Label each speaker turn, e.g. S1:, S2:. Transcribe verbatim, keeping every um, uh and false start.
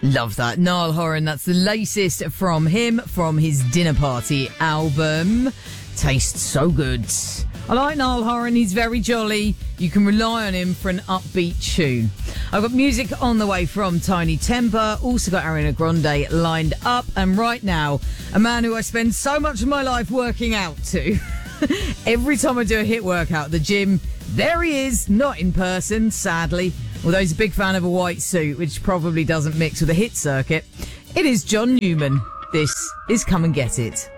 S1: Love that. Niall Horan, that's the latest from him, from his Dinner Party album. Tastes so good. I like Niall Horan, he's very jolly. You can rely on him for an upbeat tune. I've got music on the way from Tiny Temper, also got Ariana Grande lined up, and right now, a man who I spend so much of my life working out to. Every time I do a hit workout at the gym, there he is, not in person, sadly. Although he's a big fan of a white suit, which probably doesn't mix with a hit circuit. It is John Newman. This is Come and Get It.